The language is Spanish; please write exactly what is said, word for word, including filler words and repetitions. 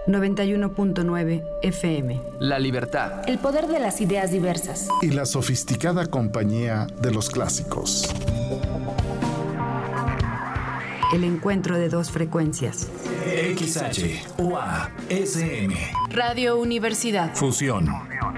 noventa y uno punto nueve F M. La libertad. El poder de las ideas diversas. Y la sofisticada compañía de los clásicos. El encuentro de dos frecuencias. X H U A S M. Radio Universidad. Fusión.